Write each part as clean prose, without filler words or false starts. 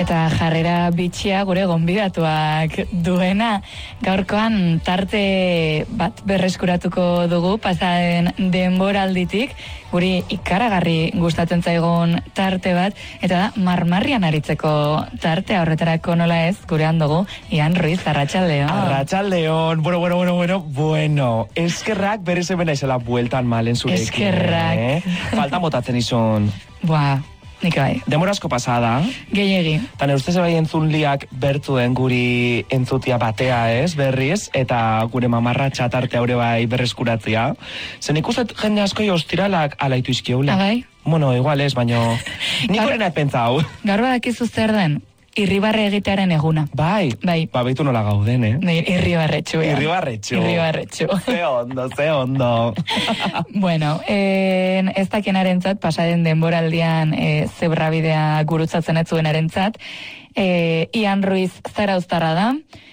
Eta jarrera bitxia gure gonbidatuak duena. Gaurkoan tarte bat berreskuratuko dugu pasaden denboralditik, guri ikaragarri gustatzen zaigun tarte bat, eta da marmarrian aritzeko tartea. Horretarako nola ez, gurean dugu Ian Ruiz, arratsaldeon. Arratsaldeon, bueno, eskerrak berez hemen aizela bueltan malen zurekin. Eskerrak. Falta motatzen izun. Buah, nik bai. Demorazko pasada. Gehiegi. Tan ustez bai entzunliak bertuen guri entzutia batea ez, berriz, eta gure mamarra txatarte haure bai berreskuratzia. Zen ikustet jende askoi ostiralak alaitu izkieula. Agai? Bueno, igual ez, baino nik horrena pentsau. Gaur badakizu zer den? Irribarre egitearen eguna. Bai. Ba, beitu nola gauden, Irribarretxu. Irribarretxu. Ze ondo. Bueno, ez dakianarentzat, pasaden denboraldian zebrabidea gurutzatzen ez zuenarentzat, Ian Ruiz zarauztarra da.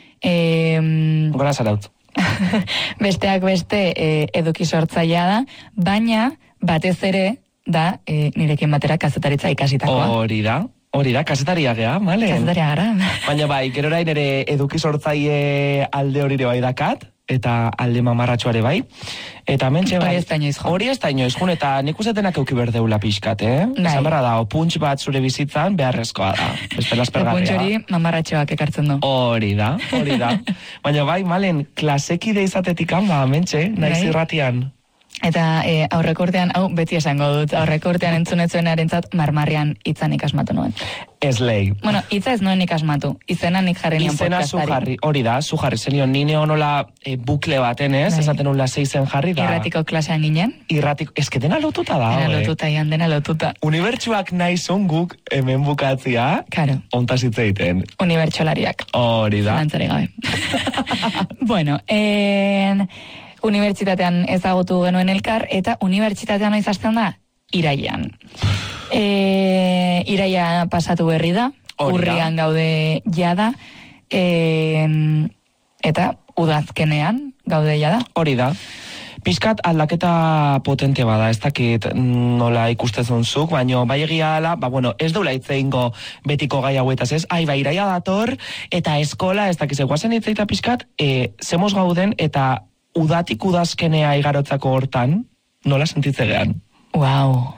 Gora zarautz. Besteak beste eduki sortzailea da, baina batez ere da nirekin batera kazetaritza ikasitakoa. Hori da, kasetaria gea, male? Kasetaria gara. Baina bai, gero orain ere eduki sortzaile alde horire bai dakat, eta alde mamarratxoare bai. Eta mentxe bai. Hori ez da inoiz jun, eta nik usetenak euki berdeula pixkat, Esan berra da, puntx bat zure bizitzan beharrezkoa da. Beste laspergarria. Puntx hori mamarratxoak ekartzen du. Hori da. Baina bai, malen, klasekide izatetik ba, mentxe, naiz irratian. Eta aurrekortean, hau beti esango dut, aurrekortean entzunetzuenarentzat marmarrian hitzan ikasmatu nuen. Ez lehi. Bueno, hitza ez nuen ikasmatu, izena nik jarri nion podcastari. Izena zu jarri, hori da, zu jarri zenion, nine honola bukle baten ez, esaten unla 6 jarri da. Irratiko klasean ginen. Eske dena lotuta da, dena lotuta. Unibertsuak nahi zonguk hemen bukatzia, Karo. Ontasitze egiten. Unibertsolariak. Hori da. Lantzari gabe. Bueno, unibertsitatean ezagutu genuen elkar, eta unibertsitatean noiz hasten da irailean. Iraila pasatu berri da, urrian gaude jada, eta udazkenean gaude jada. Hori da. Piskat aldaketa potente bada, ez dakit nola ikustezun zuk, baino bai egia ala, ez deula itzeingo betiko gai hauetaz ez, iraila dator, eta eskola, ez dakiz eguazen itzeita piskat, zemos gauden, eta udatik udazkenea igarotzako hortan, nola sentitze gehan? Wow,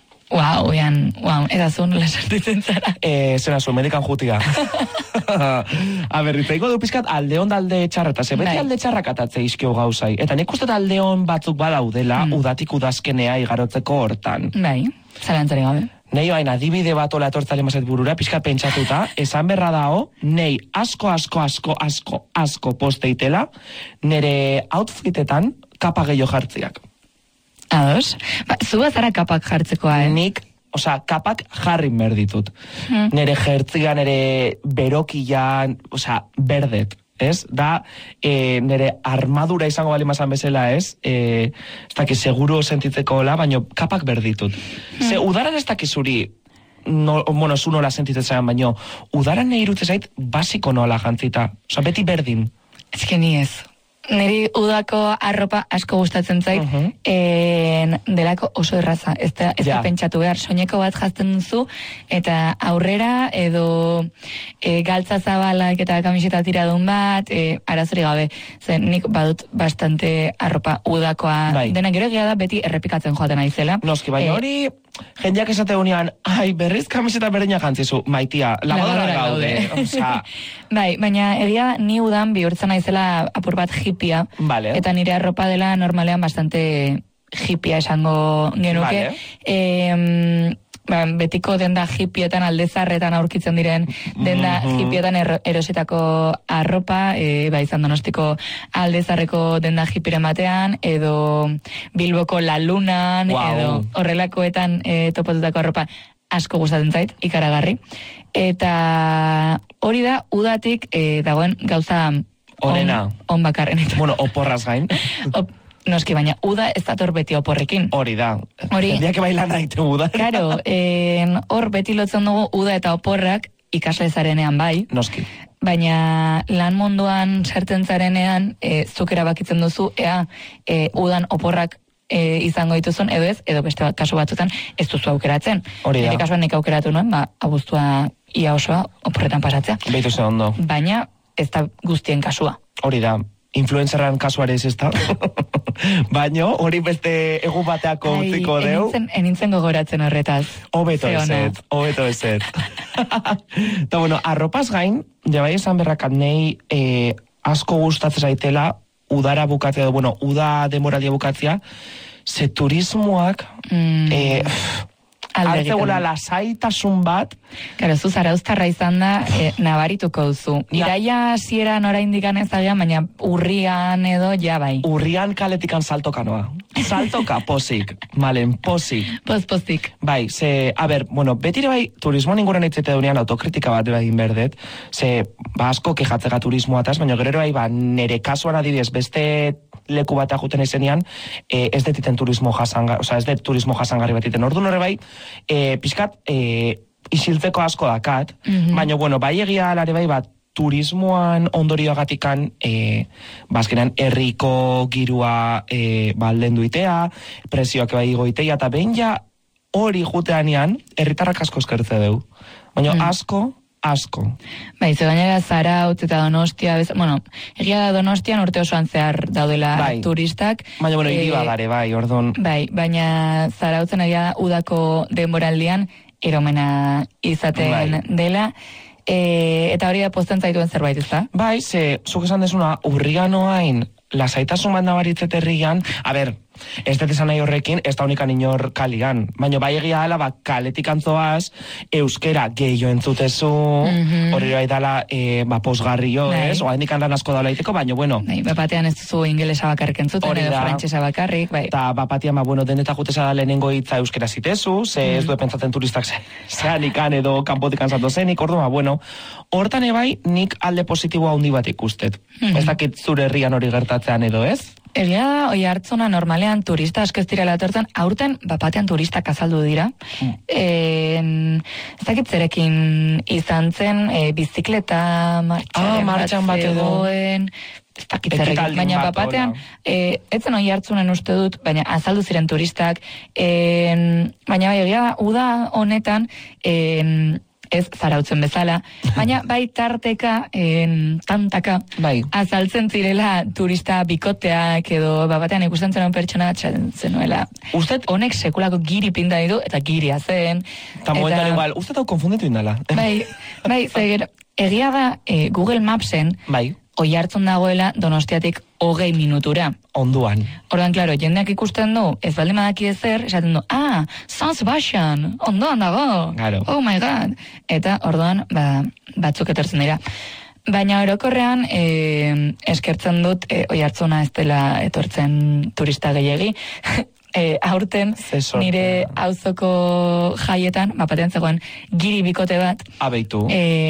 eta zu nola sentitzen zara? Zena zu, medikan jutia. Itzeiko du pizkat aldeon da alde txarreta, beti alde txarrak atatze izkio gauzai. Eta nik uste aldeon batzuk badaudela udatik udazkenea igarotzeko hortan. Bai, zalantzari gabe. Nei bain adibide bat ola etortzale mazet burura, pizkat pentsatuta, esan berra dao, nei asko posteitela, nere outfitetan kapa gehiago jartziak. Ados? Zu bazara kapak jartzekoa, Nik, kapak jarri berditut. Nere jertzian, nere berokian, berdet. Ez, da, nire armadura izango bali mazan bezala, ez, ez daki seguro sentitzeko hola, baino kapak berditut. Ze, udaran ez daki zuri, zu nola sentitzen, baino, udaran nahi irutze zait, basiko nola jantzita. Beti berdin. Ez que ni ez. Niri udako arropa asko gustatzen zait, delako oso erraza. Ez da pentsatu behar, soineko bat jazten duzu, eta aurrera, edo galtza zabalak eta kamiseta tiradun bat, arazori gabe. Zen, nik badut bastante arropa udakoa. Dena gero egia da, beti errepikatzen joaten aizela. Noski, baina hori, jendeak esate unian, berriz kamiseta berdina jantzizu, maitia, lagodara gaude. Bai, baina egia ni udan bihurtzen aizela apur bat hippia, eta nire arropa dela normalean bastante hippia esango genuke. Betiko denda hippietan aldezarretan aurkitzen diren denda hippietan erositako arropa, izan Donostiko aldezarreko denda hippiren batean, edo Bilboko La Lunan, edo horrelakoetan topatutako arropa asko gustatzen zait, ikaragarri. Eta hori da, udatik dagoen gauza on bakarren. Bueno, oporraz gain. Noski, baina uda ez dator beti oporrekin. Hori da. Jendeak bailan naite uda. Claro, hor beti lotzen dugu uda eta oporrak ikasle zarenean bai. Noski. Baina lan munduan sartzen zarenean, zuk erabakitzen duzu, udan oporrak izango dituzun, edo ez, edo beste kasu batzutan ez duzu aukeratzen. Hori da. Nire kasuan nik aukeratu nuen, abuztua ia osoa oporretan pasatzea. Beitu ze ondo. Baina ez da guztien kasua. Hori da. Influencerran kasuare ez da. Baina hori beste egun bateako utziko deu. Enintzen gogoratzen horretaz. Hobeto ezet. Eta bueno, arropaz gain, bai esan berrakat nei asko gustatzen zaitela, udara bukatzea, bueno, uda demoralia bukatzea, ze turismoak hartzegula lasaitasun bat. Karo, zu zarauztarra izan da, nabarituko duzu. Iraia hasieran oraindik ezagian, baina urrian edo ja bai. Urrian kaletikan saltoka noa. Saltoka, posik. Malen, posik. Posik. Bai, a ber, bueno, betire bai, turismoan inguran eitzete dunean autokritika bat egin berdet, asko kejatzega turismoataz, baina gero bai, nere kasuan adibidez, beste leku bat ajuten izenean, ez detiten turismo jasangarri, oza, ez det turismo jasangarri bat iten. Orduan horre bai, pixkat, isiltzeko asko dakat, baina, bueno, bai egia alare bai bat, turismoan ondorioagatikan, bazkenan, herriko girua balden duitea, presioak bai igoitea, eta behin ja hori juteanean, herritarrak asko eskertze deu. Baina asko. Bai, ze gainera Zarautz eta Donostia, bueno, egia da Donostian urte osoan zehar daudela turistak. Baina, bueno, hiri badare, bai, ordon. Bai, baina Zarautzen egia da udako denboraldian eromena izaten dela. Eta hori da pozten zaituen zerbait, ez da? Bai, zuk esan desuna, urrian oain, lasaitasun bat nabaritzet herrian, a ber, ez dut esan nahi horrekin, ez da unikan inor kalian. Baina bai egia dela, kaletik antzoaz, euskera gehiago entzutezu, hori bai dela, posgarrio, ez? Oa hendikan lan asko daula iteko, baina, bueno. Bapatean ez duzu ingelesa bakarrik entzuten, edo frantsesa bakarrik, bai. Eta bapatean, bueno, deneta jutesa da lehenengo hitza euskera zitezu, ez du pentsatzen turistak zean ikan edo kanpotikan zato zenik, orduan, bueno, hortan ebai nik alde positiboa handi bat ikustet. Ez dakit zure herrian hori gertatzean edo, ez? Egia da, oi hartzuna normalean turista asko ez direla etortzen, aurten bapatean turistak azaldu dira. Ez dakit zerekin izan zen, bizikleta martxan bat egoen, ez dakit zerekin, baina bapatean, etzen oi hartzunen uste dut, baina azaldu ziren turistak, baina bai egia da, uda honetan, ez Zarautzen bezala, baina bai tarteka, tantaka, azaltzen zirela turista bikoteak edo batean ikusten zen pertsona zenuela. Honek sekulako giri pinda ditu eta giria zen. Eta momentan igual, uste hau konfunditu indala. Bai, zeger, egia da Google Mapsen, oi hartzun dagoela Donostiatik 20 minutura. Onduan. Ordan, klaro, jendeak ikusten du, ez baldin badaki ezer, esaten du, San Sebastian, ondoan dago. Claro. Oh my god. Eta orduan, batzuk etortzen dira. Baina orokorrean, eskertzen dut, oi hartzuna ez dela etortzen turista gehiegi. Aurten, nire auzoko jaietan, bapatean zegoen, giri bikote bat. Abeitu.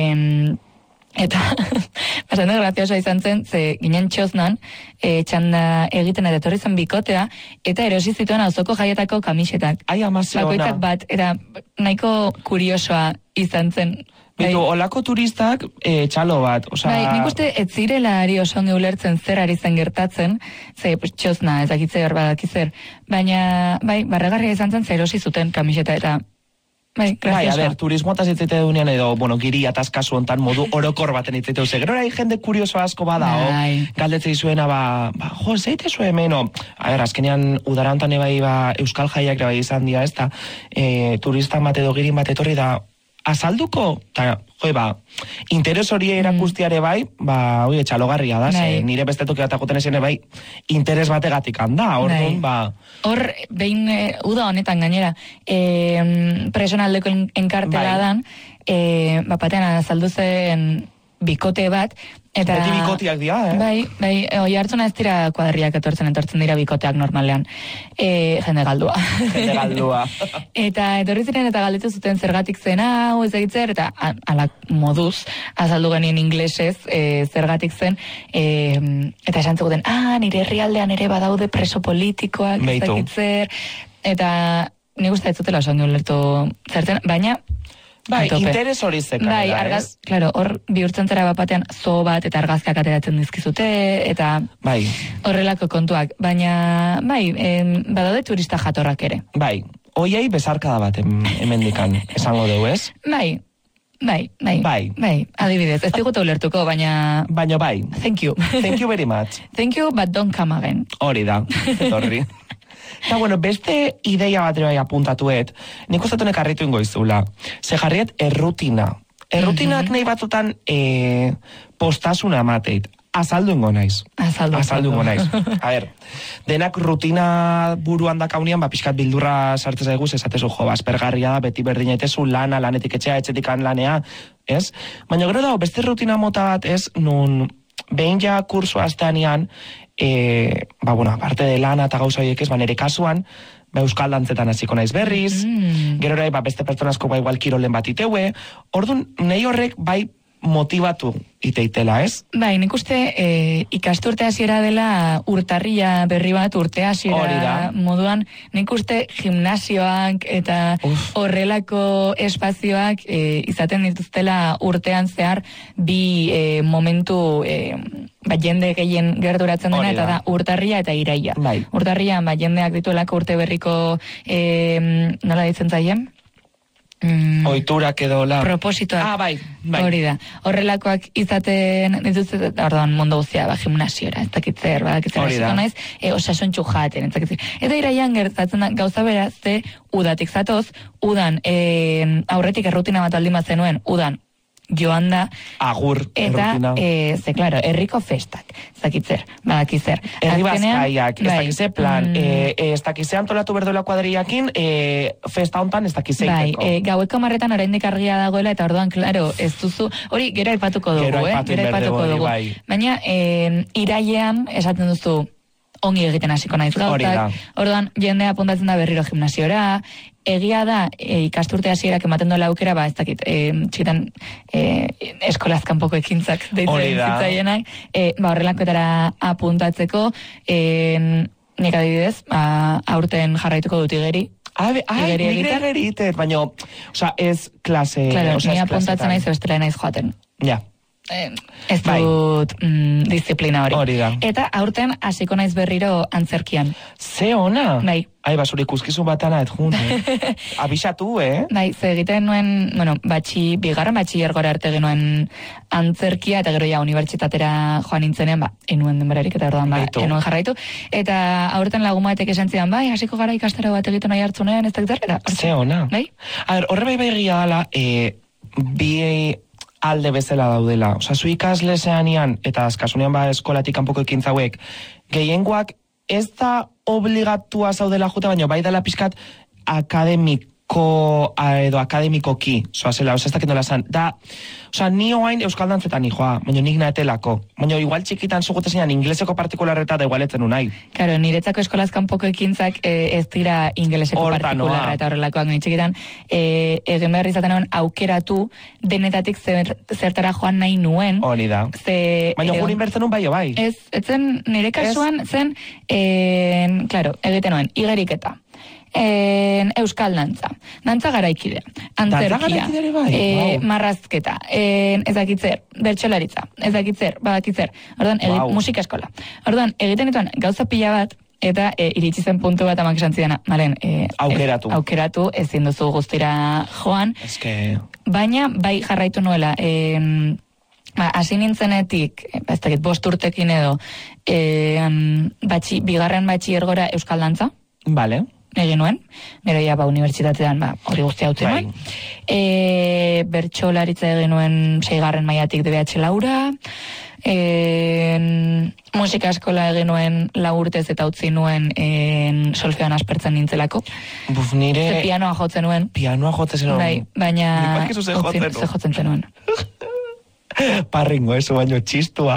Eta, bastante graziosa izan zen, ze ginen txoznan, txanda egiten eta etorri zen bikotea, eta erosi zituen auzoko jaietako kamisetak. Ai, amazio ona. Bakoitzak bat, eta nahiko kuriosoa izan zen. Bitu, olako turistak txalo bat, oza... Bai, nik uste ez zirela ari oso ulertzen zer ari zen gertatzen, ze txozna, ezakitze hor badakitzer, baina, bai, barregarria izan zen, erosi zuten kamiseta, eta... Bai, a ber, turismo ataz itzaite dunean edo, bueno, giri ataz kasu ontan modu orokor baten itzaite duze. Gero erai jende kurioso asko bada, galdetzei zuena, jo, zeite zu hemen, a ber, azkenean udarantan ebai, euskal jaiak bai izan dira, ez da, turista bat edo girin bat etorri da, azalduko, eta, interes hori erakustiare bai, txalogarria da, nire bestetuk egatakuten esene bai, interes bategatik handa, orduan, Hor, behin, uda honetan gainera, personaldeko enkartela dan, bapatean azaldu zen bikote bat, eta... Beti bikotiak dira, Bai, oi hartzuna ez dira kuadriak etortzen dira bikoteak normalean. Jende galdua. Jende galdua. Eta etorri ziren eta galdetu zuten zergatik zen hau, ez egitzer, eta ala moduz, azaldu genien inglesez, zergatik zen, eta esan zuguten, nire herrialdean ere badaude preso politikoak, ez egitzer, eta nik uste ez zutela oso lertu zertzen, baina... Bai, interes hori zeka. Bai, argaz, claro, hor bihurtzen zara batean zo bat eta argazkak ateratzen dizkizute, eta bai, horrelako kontuak. Baina, bai, badaude turista jatorrak ere. Bai, hoiei bezarkada bat hemendikan esango dugu, ez? Bai, adibidez, ez digutu ulertuko, baina... Baina bai. Thank you. Thank you very much. Thank you, but don't come again. Hori da, etorri. Eta, bueno, beste ideia bat bai apuntatuet, nik uste honek harritu ingo izula. Ze jarriet errutina. Errutinak nahi batzutan postasuna amateit. Azaldu ingo naiz. Azaldu ingo naiz. A ver, denak rutina buruan dakaunian, pixkat bildurra sartzen zaigu, esatezu, jo, aspergarria da, beti berdina itezu, lanetik etxea, etxetik lanea, ez? Baina gero dago, beste rutina mota bat, ez, nun, behin ja kursu asteanian, aparte de lana eta gauza horiek ez, nire kasuan, euskal dantzetan hasiko naiz berriz, gero ere, beste pertsonazko igual kirolen bat iteue, orduan, nahi horrek bai motivatu iteitela, ez? Bai, nik uste ikasturte hasiera dela urtarria berri bat, urte hasiera moduan, nik uste gimnasioak eta horrelako espazioak izaten dituztela urtean zehar bi momentu jende gehien gerduratzen dena, eta da urtarria eta iraila. Bai. Urtarrian jendeak dituelako urte berriko nola ditzen zaien? Oiturak edo la... Propositoak. Bai. Hori da. Horrelakoak izaten dituzte, orduan mundu guztia, gimnasiora, ez dakitzer, hasiko naiz, osasuntxu jaten, ez dakitzer. Eta iraian gertatzen da, gauza beraz, udatik zatoz, udan, aurretik errutina bat aldin bat zenuen, udan, joan da. Agur, errutina. Eta, claro, herriko festak, ez dakitzer, badakitzer. Herri bazkaiak, ez dakitze plan, ez dakitze antolatu berdola kuadriakin, festa hontan ez dakitze iteko. Bai, gaueko marretan oraindik argia dagoela, eta orduan, claro, ez duzu, hori gero aipatuko dugu, gero aipatuko dugu. Baina, irailean, esaten duzu, ongi egiten hasiko naiz gauzak, orduan, jendea apuntatzen da berriro gimnasiora, egia da, ikasturte hasierak ematen dola aukera, ez dakit, txitan eskolazkanpoko ekintzak deitzen zitzaienak, horrelakoetara apuntatzeko, nik adibidez, aurten jarraituko dut igeri. Igeri, baina, ez klase... Claro, ni apuntatzen naiz, bestela naiz joaten. Ja. Ez dut disiplina hori. Hori da. Eta aurten hasiko naiz berriro antzerkian. Ze ona? Bai. Zure ikuskizun batana jun. Abisatu, Bai, ze egiten nuen, bigarren batxillergora arte genuen antzerkia, eta gero ja unibertsitatera joan nintzenean, enuen denberarik, eta orduan enuen jarraitu. Eta aurten lagun batek esan zidan, hasiko gara ikastaro bat egiten nahi hartzunean, ez da Ze ona. Bai? Horre bai egia dela, bi alde bezala daudela. Zu ikasle zeanian, eta azkasunean eskolatik kanpoko ekintzauek, gehiengoak ez da obligatua zaudela jute, baina bai dela pixkat akademikoki, zoazela, ez dakit nola zan. Ni oain euskal dantzetan nijoa, baina nik naetelako. Baina igual txikitan zugute zenean ingleseko partikularreta da igualetzen unai. Karo, niretzako eskolazkanpoko ekintzak ez dira ingleseko partikularra eta horrelakoak nire txikitan. Egin behar izaten nuen aukeratu denetatik zertara joan nahi nuen. Hori da. Baina jurin bertzen nun bai. Ez zen nire kasuan zen, claro, egiten nuen, igeriketa. Euskal dantza garaikidea, antzerkia, marrazketa, ezakitzer, bertxolaritza, ezakitzer, badakitzer, orduan, musika eskola. Orduan, egiten dituan gauza pila bat, eta iritsi zen puntu bat amak esan zidana, aukeratu, ezin duzu guztira joan, baina bai jarraitu nuela, hasi nintzenetik, ez dakit, 5 urtekin edo, bigarren batxillergora euskal dantza. Vale. Egin nuen, gero ja unibertsitatean hori guztia hautzen nuen. Bertxolaritza egin nuen 6. mailatik DBH Laura, musika eskola egin nuen 4 urtez eta utzi nuen solfeoan aspertzen nintzelako. Nire... Pianoa jotzen nuen. Pianoa jotzen nuen. Bai, baina... Ze jotzen zenuen. Parringo, eso baino txistua.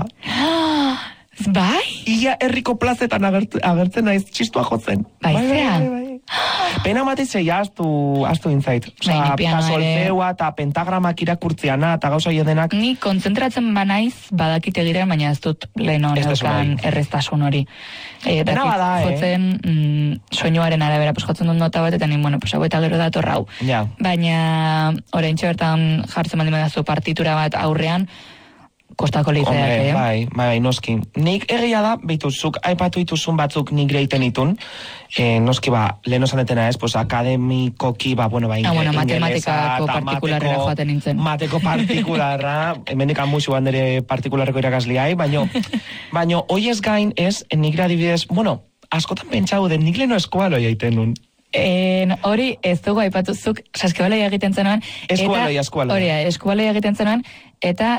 Bai? Ia herriko plazetan agertzen naiz txistua jotzen. Bai. Pena matitzei astu intzait. Osa, solfeua eta pentagramak irakurtziana eta gauza denak. Ni kontzentratzen banaiz badakite girean, baina ez dut lehen honetan erreztasun hori. Pena bada, jotzen soinuaren arabera, jotzen dut nota bat, eta ni, bueno, hau eta gero dator hau. Ja. Baina, oraintxe bertan jartzen baldin badazu partitura bat aurrean, kostako lizeak, Bai, noski. Nik egia da, zuk aipatu dituzun batzuk nik reiten itun, noski lehen osan detena ez, akademikoki, matematikako partikularra joaten nintzen. Mateko partikularra, hemendikan musu bandere partikularreko irakasliai, baino, hoi ez gain ez, nik adibidez, askotan pentsau den, nik leheno eskualoi aiten nun. Hori ez dugu aipatuzuk saskibaloi egiten zenuen. Eskubaloi egiten zenuen, eta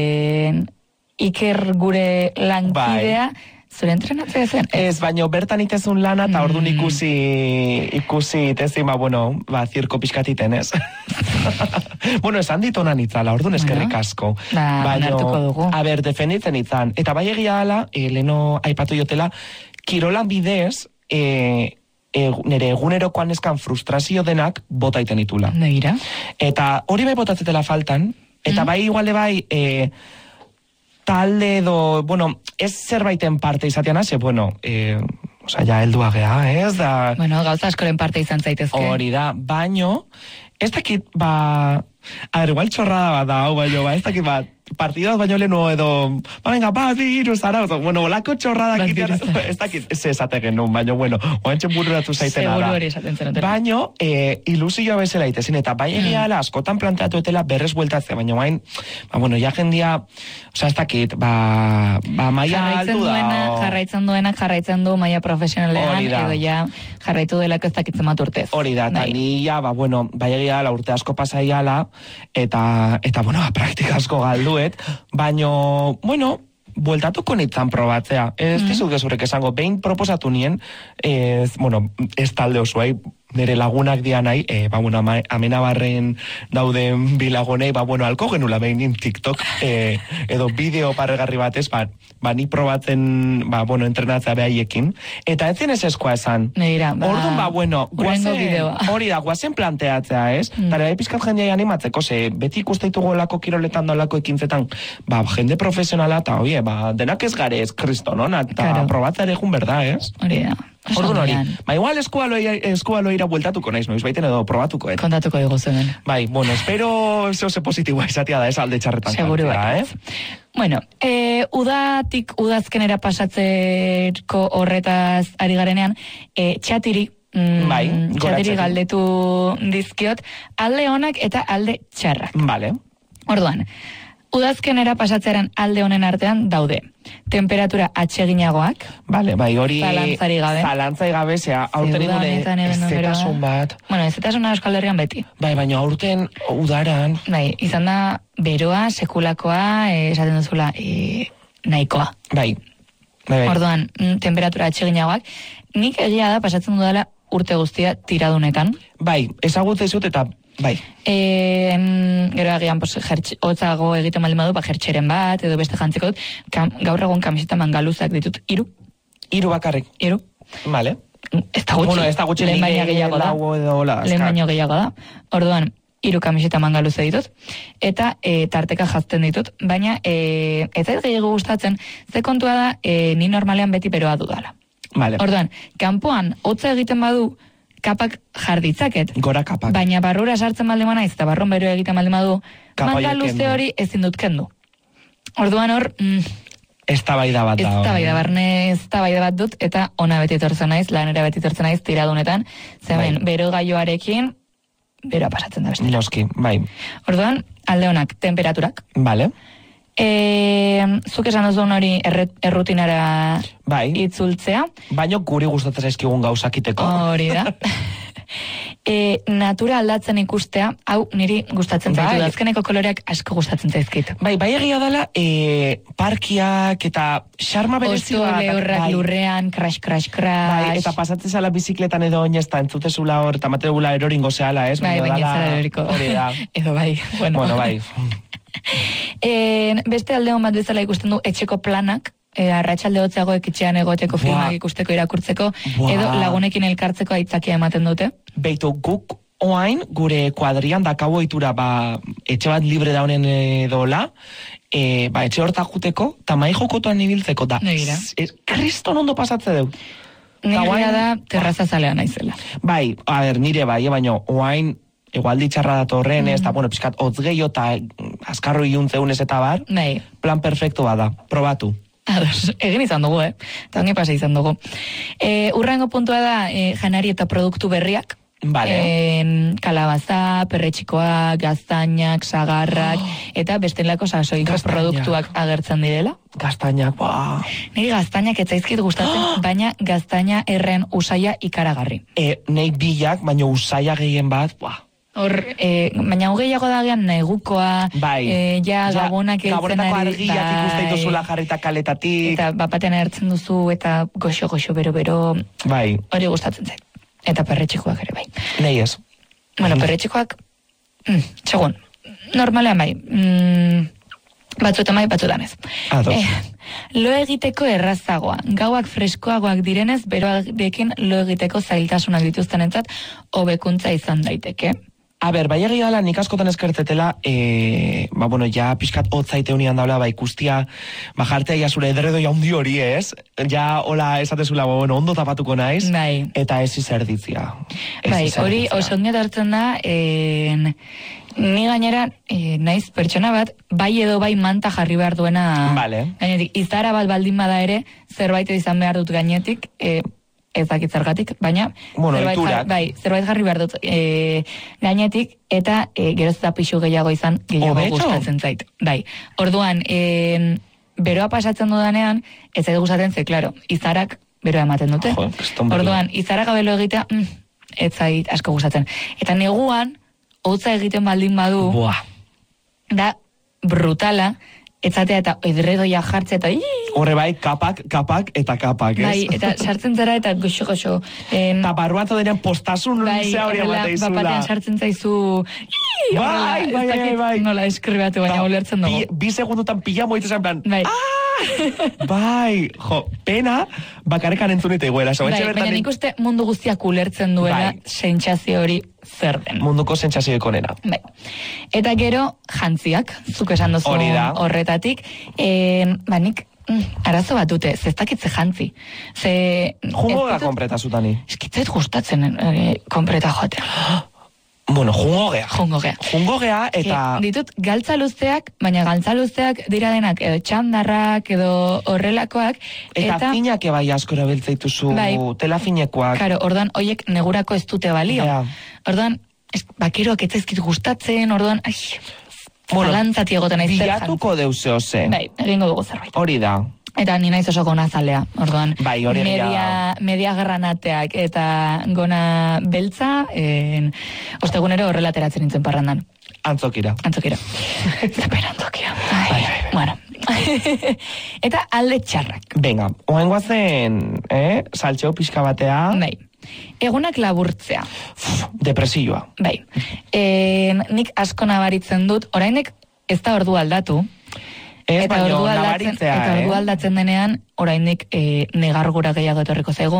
Iker gure lankidea zure entrenatzea zen. Ez, baino bertan itezun lana, eta orduan ikusi itezin, zirko pixkatiten, ez? Esan ditonan itzala, orduan eskerrik asko. Nartuko dugu. Defenditzen itzan. Eta bai egia dela, leheno aipatu jotela, kirolan bidez, nire egunerokoan eskan frustrazio denak bota iten itula. Negira. Eta hori bai botatzetela faltan, eta bai igualde bai talde edo, ez zerbaiten parte izatean hase, ja heldua gea, ez da... Gauza askoren parte izan zaitezke. Hori da, baino, ez dakit, igual txorrada bat da, ez dakit partidaz baino lehenu edo, iru zara, olako txorradak itean, ez dakit, ez esategen nun, baino, oantxe bururatu zaitena da. Seguro hori esaten zen. Baino, ilusioa bezala itezin, eta bai egiala askotan planteatu etela berrez bueltatzea, baino bain, ja jendia, ez dakit, maia altu da. Jarraitzen du maia profesionalean, edo ja jarraitu delako ez dakitzen bat urtez. Hori da, eta nila, bai egiala urte asko pasaiala, eta praktika asko galduet, baino, bueltatuko nitzan probatzea. Ez dizut gezurek esango, behin proposatu nien, ez talde osoai, nire lagunak dian nahi, amenabarren dauden bilagonei, alko genula behin TikTok, edo bideo parregarri batez, ni probatzen, entrenatzea behaiekin, eta ez zinez eskoa esan. Orduan, hori da, guazen planteatzea, ez? Tare, bai pizkat jendeai animatzeko, beti ikusteitu golako kiroletan dolako ekintzetan, jende profesionala, eta denak ez gare ez kristonona, eta probatzea ere jun berda, ez? Hori da. Orduan hori, igual eskualoira bueltatuko naiz, noiz baiten edo probatuko, Kontatuko dugu zuen. Espero zehose positiboa izatea da, ez alde txarretan. Seguru udatik udazkenera pasatzeko horretaz ari garenean, txatiri galdetu dizkiot, alde honak eta alde txarrak. Orduan, udazkenera pasatzearen alde honen artean daude. Temperatura atseginagoak. Hori zalantzari gabe, aurten igune ezetasun bat. Ezetasuna Euskal Herrian beti. Baina aurten udaran. Izan da beroa, sekulakoa, esaten duzula, nahikoa. Orduan, temperatura atseginagoak. Nik egia da pasatzen dudala urte guztia tiradunetan. Ezagutze zut eta gero agian hotzago egiten baldin badu, jertxeren bat, edo beste jantziko dut, gaur egun kamiseta mangaluzak ditut, 3. 3 bakarrik? 3. Ez da gutxi, lehen baino gehiago da. Orduan, 3 kamiseta mangaluze ditut, eta tarteka jazten ditut, baina ez zait gehiago gustatzen, ze kontua da, ni normalean beti beroa dudala. Orduan, kanpoan hotza egiten badu, kapak jarditzaket. Gora kapak. Baina barrura sartzen baldin naiz eta barrun beroa egiten baldin badu, mangaluze hori ezin dut kendu. Orduan hor, eztabaida bat dut, eta ona beti etortzen naiz, lanera beti etortzen naiz tiradunetan, zemen, bero gaioarekin, beroa pasatzen da bestera. Noski, Orduan, alde honak, temperaturak. Zuk esan duzun hori errutinara itzultzea. Baina guri gustatzen zaizkigun gauzakiteko. Hori da. Natura aldatzen ikustea, hau niri gustatzen zaitu. Azkeneko koloreak asko gustatzen zaizkit. Bai egia dela, parkiak eta xarma berezioa. Osto lehorrak lurrean, crash. Eta pasatzen zala bizikletan edo oinezta, entzutezula hor, eta mategula eroringo zehala, ez? Baina zara eroriko. Edo Bueno, beste alde hon bat bezala ikusten du etxeko planak, arratsalde hotzagoek etxean egoteko filmak ikusteko irakurtzeko, edo lagunekin elkartzeko aitzakia ematen dute. Beitu, guk oain, gure kuadrian dakau ohitura, etxe bat libre daunen edola, etxe horta juteko, eta mai jokotuan ibiltzeko, da, kriston ondo pasatze deu. Nire da terrazazalea naizela. Bai, nire bai, baina oain, egualdi txarra datorren, eta, pixkat, hotz gehiago eta azkarro iuntzeunez eta bar, plan perfecto bada, probatu. Ados, egin izan dugu, eta ongi pasa izan dugu. Urrengo puntua da, janari eta produktu berriak. Vale. Kalabaza, perretxikoak, gaztainak, sagarrak, eta bestelako sasoiko produktuak agertzen direla. Gaztainak, Niri gaztainak etzaizkit gustatzen, baina gaztaina erren usaia ikaragarri. Nei bilak, baina usaia gehien bat, Hor, baina hogeiago dagean negukoa, gabonak eltzen ari, argiak ikusteito zula jarrita kaletatik. Eta bapatean ertzen duzu, eta goxo, bero, hori gustatzen zait. Eta perretxikoak ere bai. Nei ez. Bueno, perretxikoak, segun, normalean bai, batzuetan bai, batzuetan ez. Lo egiteko errazagoa, gauak freskoagoak direnez, beroarekin lo egiteko zailtasunak dituztenentzat, hobekuntza izan daiteke. Bai egia dela, nik askotan eskertetela, ja pixkat hotzaite unian daula, ikustia, jartea ja zure ederredo jaundi hori, ez? Ja, hola, esatezula, ondo tapatuko naiz, eta ez izerditzia. Hori, oso onget hartzen da, ni gainera, naiz pertsona bat, bai edo bai manta jarri behar duena, gainetik, izara bat baldin bada ere, zerbait izan behar dut gainetik, ez dakit zergatik, baina zerbait jarri behar dut gainetik, eta geroz eta pixu gehiago izan, gehiago gustatzen zait. Orduan, beroa pasatzen dudanean, ez zait gustatzen ze, klaro, izarak beroa ematen dute. Orduan, izarak abelo egitea, ez zait asko gustatzen. Eta neguan, hotza egiten baldin badu, da brutala, etzatea eta edredoia jartze eta horre bai, kapak, ez? Eta sartzen zara eta goxo. Eta barruatu denean postasun zea hori amate izula. Bapatean sartzen zaizu nola eskribatu baina ulertzen dugu. Bi segundutan pila moitu zen plan, pena, bakarekan entzunite iguela. Baina nik uste mundu guztiak ulertzen duela sentsazio hori zer den. Munduko sentsazio ikonena. Eta gero, jantziak, zuk esan duzu horretatik, nik arazo bat dute, zestakitze jantzi. Jungo da konpreta zutani? Eskitzait gustatzen konpreta joatea. Bueno, jungogea. Jungogea eta... Ditut galtza luzeak, baina galtza luzeak dira denak edo txandarrak edo horrelakoak. Eta finak bai asko erabiltzaituzu tela finekoak. Karo, orduan, oiek negurako ez dute balio. Orduan, bakeroak etzaizkit gustatzen, orduan, zalantzati egoten aiz zer jantzi. Bilatuko deuzeo zen. Egingo dugu zerbait. Hori da. Eta ni naiz oso gona zalea, orduan, hori media granateak eta gona beltza, ostegunero horrela ateratzen nintzen parrandan. Antzokira. Zapen antzokia. Bueno. Eta alde txarrak. Venga, oain guazen, saltxeo pixka batea. Egunak laburtzea. Depresioa. Nik asko nabaritzen dut, orainek ez da ordu aldatu, Eta ordu aldatzen denean, oraindik negargura gehiago etorriko zaigu.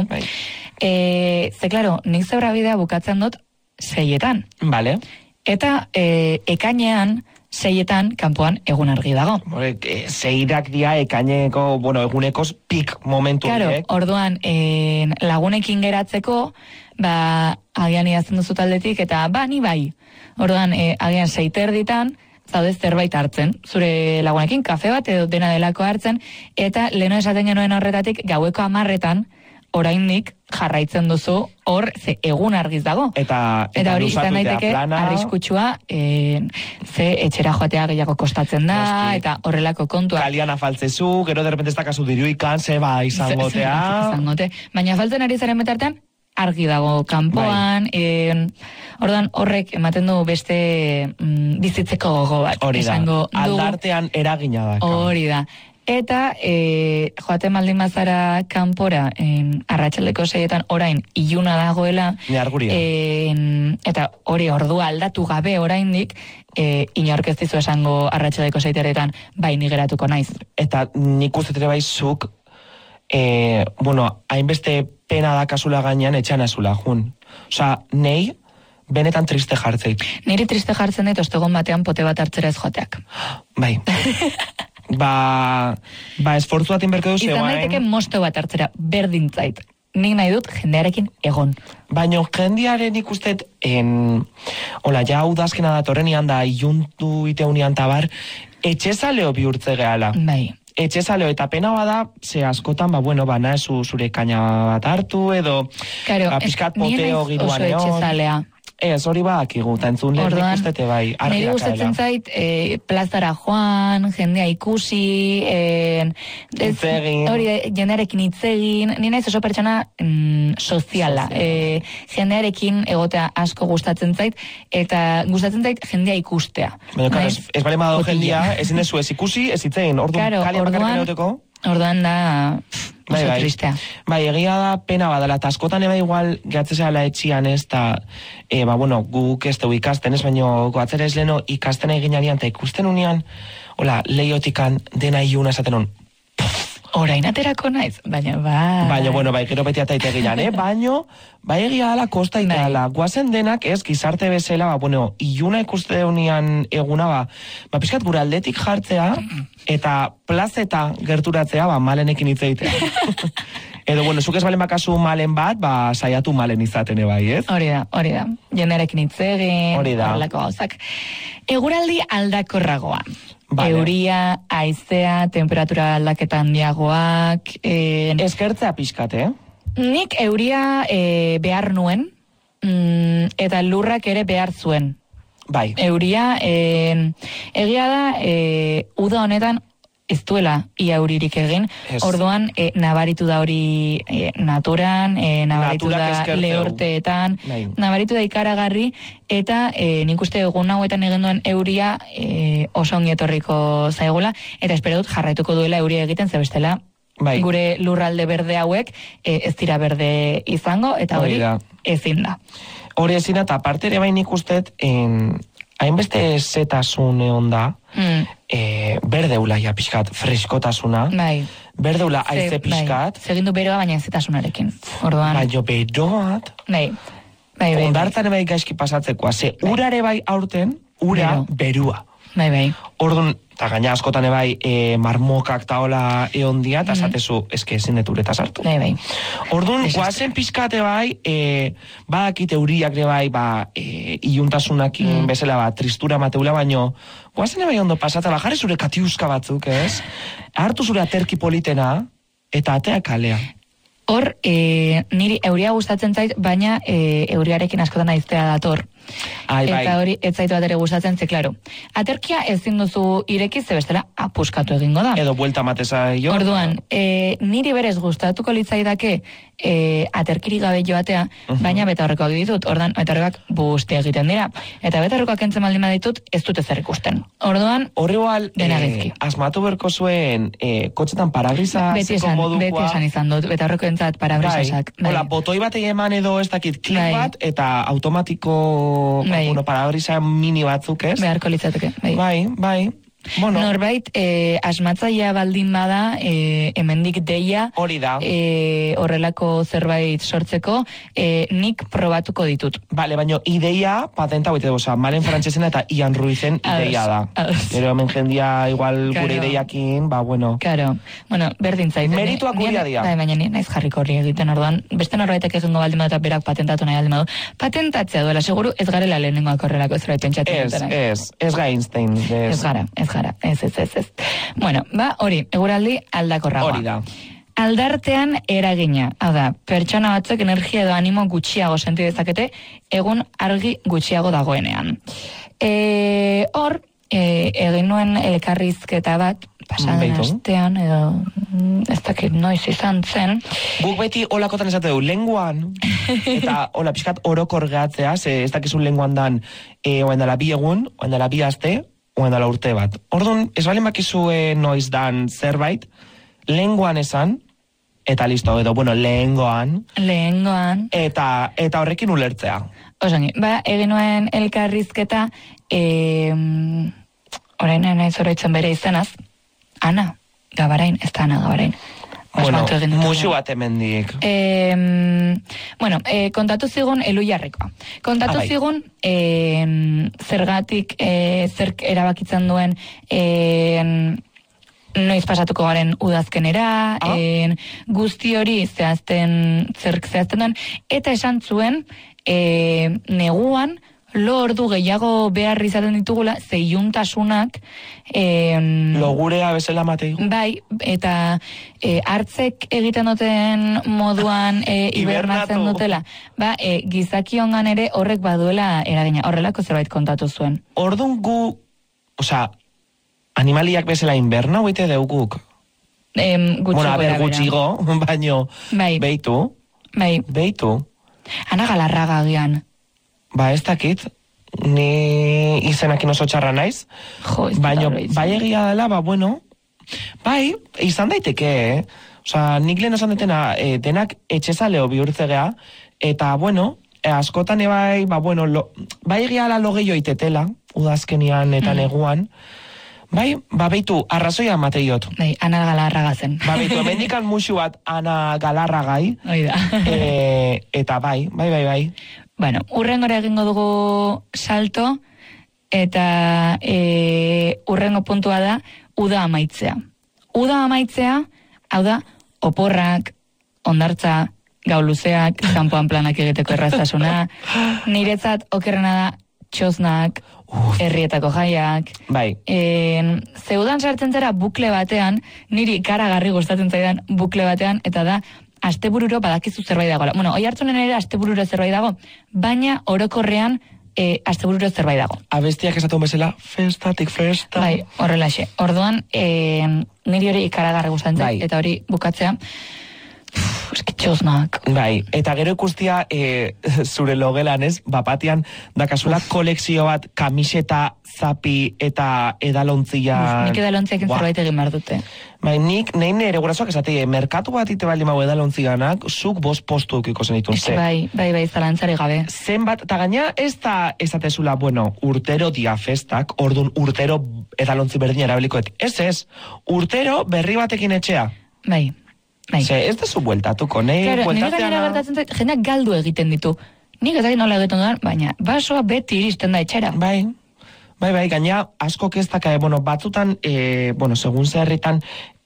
Ze, klaro, nik zebra bidea bukatzen dut 6etan. Vale. Eta ekainean, 6etan, kanpoan egun argi dago. 6ak dia ekaineko, egunekoz pik momentu. Claro, orduan, lagunekin geratzeko, agian idazten duzu taldetik, eta ni bai. Orduan, agian 6:30, zaude zerbait hartzen, zure lagunekin kafe bat edo dena delako hartzen, eta leno esaten genuen horretatik gaueko 10etan oraindik jarraitzen duzu hor ze egun argiz dago. Eta hori izan daiteke arriskutsua, ze etxera joatea gehiago kostatzen da, eta horrelako kontua. Kalian afaltzezu, gero derrepente ez dakazu diruikan, zeba izangotea. Baina afaltzen ari zaren betartean, argi dago kanpoan, orduan horrek ematen du beste bizitzeko gogo bat. Hori da, aldartean eragina da. Hori da. Eta joaten maldin bazara kanpora, arratsaldeko 6etan orain iluna dagoela, eta hori ordua aldatu gabe oraindik, inork ez dizu esango arratsaleko 6 bai ni geratuko naiz. Eta nik uste ere bai zuk, hainbeste pena da kasula gainean etxan azula, jun. Osa, nei, benetan triste jartzeit. Niri triste jartzen dit, ostegon batean pote bat hartzera ez joateak. Bai. Esfortzu bat inberko duzu, izan daiteke mosto bat hartzera, berdin zait. Nik nahi dut jendearekin egon. Baina jendearen ikustet, ja udazkena datorrenian da, iuntu iteunian tabar, etxezaleo bihurtze gehala. Bai. Etxezaleo, eta pena bada, ze askotan, nahezu zure kaina bat hartu, edo pixkat poteo giruan egon. Oso etxezalea. Ez, hori bakigu, eta entzun lehen ikustete bai, argi niri gustatzen zait, plazara joan, jendea ikusi, hori jendearekin hitzegin, ni naiz oso pertsona soziala, jendearekin egotea asko gustatzen zait, eta gustatzen zait jendea ikustea. Baina, ez bale madao jendea, ezin dezu ez ikusi, ez hitzegin, orduan kalia bakarrik neuteko? Orduan da oso tristea. Bai, egia da pena badala, eta askotan eba igual gehatzezala etxian ez, eta guk ez dugu ikasten ez, baina goatzera ez leheno ikasten eginarian, eta ikusten unian, lehiotikan dena iuna esaten hon, orain aterako naiz, baina gero beti ataite eginan, baina, egia dala, kosta itala, guazen denak ez, gizarte bezala, iuna ikuste unian eguna, pixkat gure aldetik jartzea, eta plazeta gerturatzea, malenekin itzeitea. Edo, zuk ez balen bakazu malen bat, saiatu malen izaten bai, ez? Hori da, jendearekin itzegin, horrelako gauzak. Eguraldi aldakorragoa. Vale. Euria, haizea, temperatura aldaketa handiagoak. Eskertzea pixkat, Nik euria behar nuen, eta lurrak ere behar zuen. Bai. Euria, egia da, uda honetan, ez duela ia euririk egin, orduan nabaritu da hori naturan, nabaritu da lehorteetan, nabaritu da ikaragarri, eta nik uste egun hauetan egin duen euria oso ongi etorriko zaigula, eta espero dut jarraituko duela euria egiten, zebestela gure lurralde berde hauek ez dira berde izango, eta hori ezin da. Hori ezin da, eta aparte ere bain ikustet, hainbeste zetasun egon da, berdeula ja pixkat, freskotasuna, berdeula aize pixkat. Segindu beroa baina zetasunarekin. Baina beroat, ondartan bai gaizki pasatzekoa, ze urare bai aurten, ura berua. Orduan, eta gaina askotan bai marmokak taola egon dia, eta zatezu, eske ezin deturetaz hartu. Orduan, guazen pixkate bai, badakite euriak bai, iuntasunakin bezala, tristura mateula, baino, guazen bai ondo pasata, jarri zure katiuska batzuk, ez? Hartu zure aterki politena, eta atea kalea. Hor, niri euria gustatzen zait, baina euriarekin askotan aiztea dator. Eta hori, ez zaitu bat ere gustatzen, ze, klaro. Aterkia ezin duzu ireki, ze bestela apuskatu egingo da. Edo buelta mateza jo. Orduan, niri berez gustatuko litzaidake aterkiri gabe joatea, baina betaurrekoak ditut. Orduan, betaurrekoak busti egiten dira. Eta betaurrekoak entzen baldin baditut, ez dut ezer ikusten. Orduan, dena gizki. Asmatu berko zuen, kotxetan parabrisa zeko modukoa. Beti esan izan dut, betaurreko entzat parabrisasak. Hola, botoi bat eman edo ez dakit klik bat, eta automatiko parabrisa mini batzuk, ez? Beharko litzatuke. Bai. Norbait, asmatzaia baldin bada, hemendik deia, hori da. Horrelako zerbait sortzeko, nik probatuko ditut. Bale, baina ideia patenta hoite doza, malen frantzesena eta Ian Ruizen ideia da. Pero hemen jendia igual gure ideiakin, bueno. Claro, berdin zait. Merituak guria dia. Baina naiz jarriko hori egiten orduan, beste norbaitek egingo baldin badu eta berak patentatu nahi baldin badu. Patentatzea duela, seguru ez garela lehenengoak horrelako zerbait pentsatzen dutena. Ez ga Einstein. Ez gara. Ez. Bueno, hori, eguraldi aldakorragoa. Hori da. Aldartean eragina. Hau da, pertsona batzuk energia edo animo gutxiago senti dezakete, egun argi gutxiago dagoenean. Hor, egin nuen elkarrizketa bat, pasaden astean, edo ez dakit noiz izan zen. Guk beti olakotan esate du, lenguan, eta hola pixkat orokor gehatzea, ez dakizun lenguan dan, oen dela 2 egun, oen dela 2 aste, oen dela urte bat. Orduan, ez balen bakizue noiz dan zerbait, lenguan esan, eta listo, edo, lehengoan. Lehengoan. Eta horrekin ulertzea. Osongi, egin nuen elkarrizketa, orain nahi zoraitzen bere izenaz, Ana Gabarain, ez da Ana Gabarain. Bueno, musu bat hemendik. Kontatu zigun Elujarrekoa. Kontatu zigun zergatik zerk erabakitzen duen noiz pasatuko garen udazkenera, guzti hori zerk zehazten duen, eta esan zuen neguan lo ordu gehiago behar izaten ditugula, zeiuntasunak logurea bezala matei. Bai, eta hartzek egiten duten moduan hibernatzen dutela. Gizakiongan ere horrek baduela eragina, horrelako zerbait kontatu zuen. Ordun gu, animaliak bezala inberna hoite deuguk. Gutxigo, baino beitu. Beitu. Ana Galarraga agian. Ez dakit, ni izenakin oso txarra naiz, baina bai egia dela, bai, izan daiteke, nik lehen esan detena, denak etxezaleo bihurtzegea, eta, askotan bai egia dela lo gehiago itetela, udazkenian eta neguan, bai, beitu, arrazoia mateiot. Bai, Ana Galarraga zen. Beitu, emendikan musu bat Ana Galarragai, eta bai. Urrengora egingo dugu salto, eta urrengo puntua da, uda amaitzea. Uda amaitzea, hau da, oporrak, ondartza, gau luzeak, kanpoan planak egiteko erraztasuna, niretzat okerrena da, txosnak, herrietako jaiak. Bai. Zeudan sartzen zera bukle batean, niri karagarri gustatzen zaidan bukle batean, eta da, astebururo badakizu zerbait dago. Oi hartzunen ere astebururo zerbait dago, baina orokorrean astebururo zerbait dago. Abestiak esatu bezala, festatik festa. Bai, horrelaxe. Orduan, niri hori ikaragarri gustatzen zait, eta hori bukatzea, eskitxosnak. Bai, eta gero ikustia zure logelan ez, bapatian dakazula kolekzio bat kamiseta, zapi eta edalontzia. Nik edalontziakin zerbait egin behar dute. Bai, nein ere gurasoak esate, merkatu bat ite baldin mago edalontziganak, zuk 5 postu ukiko zen ditun. Bai, zalantzari gabe. Zenbat, eta gaina ez da esatezula, urtero dia festak, orduan urtero edalontzi berdin erabilikoet. Ez, urtero berri batekin etxea. Bai. Ez da zu bueltatuko, nire gertatzen zait, jendeak galdu egiten ditu. Nik ez nola egiten dudan, baina basoa beti iristen da etxera. Bai, gaina asko keztaka, batzutan, segun zeherritan,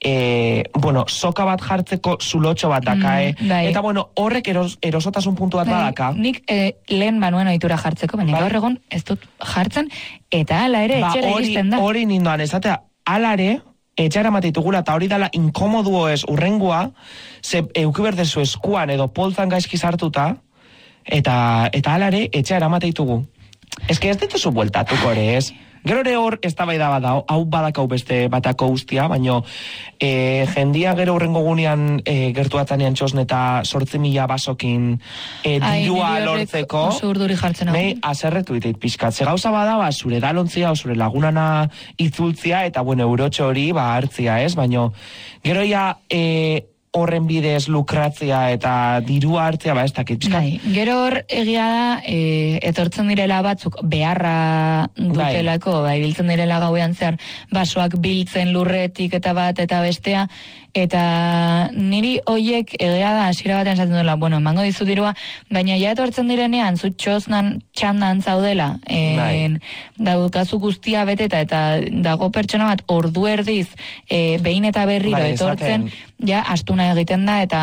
soka bat jartzeko zulotxo bat daka, eta horrek erosotasun puntu bat badaka. Nik lehen banuen ohitura jartzeko, baina gaur egon ez dut jartzen, eta ala ere etxera iristen da. Hori nindoan, ezatea, ala ere, etxara mateitugula, eta hori dala inkomoduo ez urrengua, ze eukiberdezu eskuan edo poltzan gaizki sartuta, eta alare etxara mateitugu. Ez que ez dituzu bueltatuko ere ez. Gero ere hor ez da bai da badao, hau badakau beste batako guztia, baina jendia gero urrengo gunean gertuatanean txosne eta 8.000 basokin dirua lortzeko. Oso urduri jartzen hau. Nei, aserretu diteit pixkat. Ze gauza bada, zure dalontzia, zure lagunana itzultzia, eta eurotxo hori hartzia ez, baina gero ja horren bidez lukratzia eta dirua hartzea, ez dakit. Gero hor egia da, etortzen direla batzuk beharra dutelako, biltzen direla gauean zehar, basoak biltzen lurretik eta bat eta bestea, eta niri hoiek egia da hasiera batean esaten duela, emango dizu dirua, baina ja etortzen direnean, zu txosnan txandan zaudela, daukazu guztia beteta, eta dago pertsona bat ordu erdiz, behin eta berriro etortzen, ja astuna egiten da, eta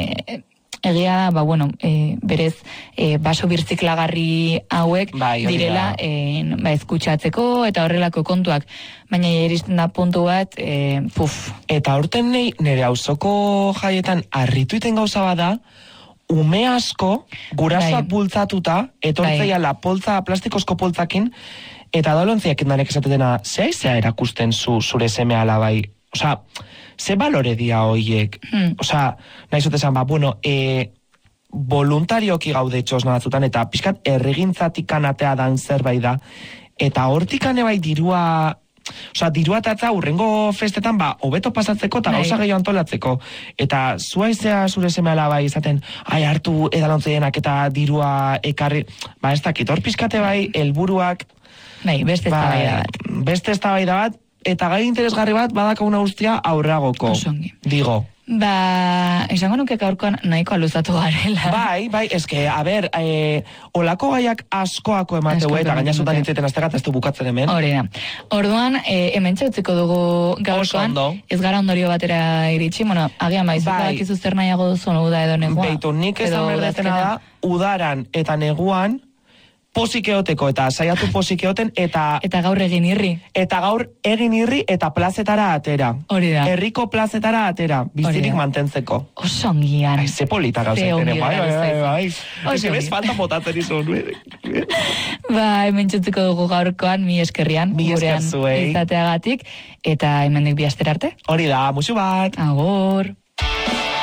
egia da, berez baso birziklagarri hauek direla eskutsatzeko eta horrelako kontuak, baina iristen da puntu bat, Eta horten nire auzoko jaietan harrituiten gauza bada, ume asko gurasoak bultzatuta, etortzeiala poltza, plastikozko poltzakin, eta dolontziak endanek esatetena, zea erakusten zure seme alabai, ze balore dia hoiek? Nahi zutezan, voluntarioki gaude txosna batzutan, eta pixkat erregintzatik anatea dan zerbait da, eta hortik bai dirua osea, dirua tatza urrengo festetan, hobeto pasatzeko eta gauza gehiago antolatzeko. Eta zuaizea zure seme-alaba bai izaten, hartu edalontzeienak eta dirua ekarri, ez dakit, hor pizkate bai, helburuak, beste eztabaida bat. Beste eztabaida bat, eta gai interesgarri bat badakauna guztia aurragoko. Osongi. Digo. Esango nuke gaurkoan nahiko aluzatu garela. Bai, eske, olako gaiak askoako emateu, eta gainazutan nintzeten aztegat, ez du bukatzen hemen. Hori da. Orduan, hemen txautziko dugu gaurkoan, ez gara ondorio batera iritsi, agian baizutak izuzter nahiago duzu uda edo neguan. Beitu, nik esan berdetena da, udaran eta neguan, posikeoteko eta saiatu posikeoten eta gaur egin irri. Eta gaur egin irri eta plazetara atera. Hori da. Herriko plazetara atera, bizirik mantentzeko. Osongian. Ze polita gauzaiten, bai. Ese bez falta botatzen izan. Hemen txutziko dugu gaurkoan, mi eskerrian, gurean izateagatik, eta hemendik bi astera arte. Hori da, musu bat. Agor.